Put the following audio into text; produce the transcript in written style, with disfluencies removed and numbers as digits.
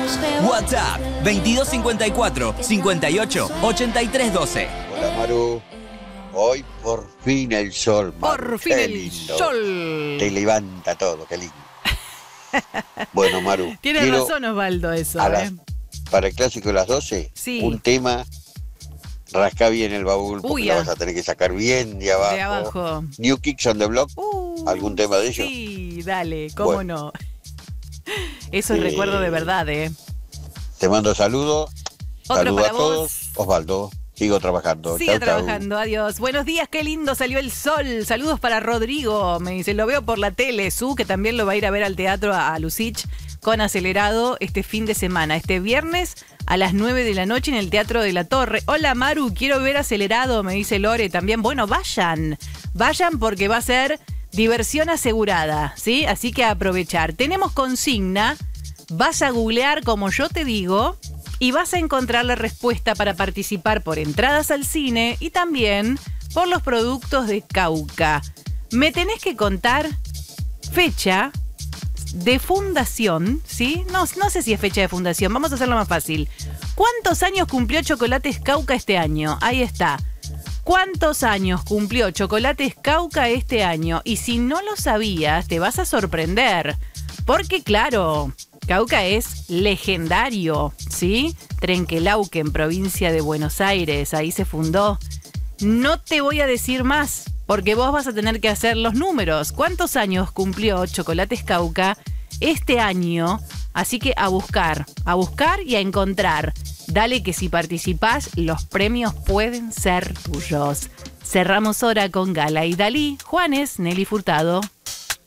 WhatsApp 2254 58 83 12. Hola Maru, hoy por fin el sol, Maru. Por fin Qué el lindo. sol. Te levanta todo, qué lindo. Bueno Maru, Tiene quiero razón Osvaldo eso, para el clásico de las 12, Sí. un tema, rasca bien el baúl porque Uy, lo vas a tener que sacar bien de abajo. De abajo. New Kicks on the Block, ¿algún tema de ellos? Sí, dale, cómo Bueno. no. Eso es recuerdo de verdad, Te mando saludos. Otro Saludos para a todos. vos. Osvaldo, sigo trabajando. Sigue Chau, chau. trabajando, adiós. Buenos días, qué lindo salió el sol. Saludos para Rodrigo, me dice, lo veo por la tele, que también lo va a ir a ver al teatro a Lucich con Acelerado este fin de semana, este viernes a las 9 de la noche en el Teatro de la Torre. Hola Maru, quiero ver Acelerado, me dice Lore también. Bueno, vayan porque va a ser diversión asegurada, ¿sí? Así que a aprovechar. Tenemos consigna, vas a googlear como yo te digo y vas a encontrar la respuesta para participar por entradas al cine y también por los productos de Cauca. Me tenés que contar fecha de fundación, ¿sí? No sé si es fecha de fundación, vamos a hacerlo más fácil. ¿Cuántos años cumplió Chocolates Cauca este año? Ahí está. ¿Cuántos años cumplió Chocolates Cauca este año? Y si no lo sabías, te vas a sorprender. Porque claro, Cauca es legendario, ¿sí? Trenquelauquen, provincia de Buenos Aires, ahí se fundó. No te voy a decir más, porque vos vas a tener que hacer los números. ¿Cuántos años cumplió Chocolates Cauca este año? Así que a buscar y a encontrar. Dale que si participás, los premios pueden ser tuyos. Cerramos hora con Gala y Dalí, Juanes, Nelly Furtado.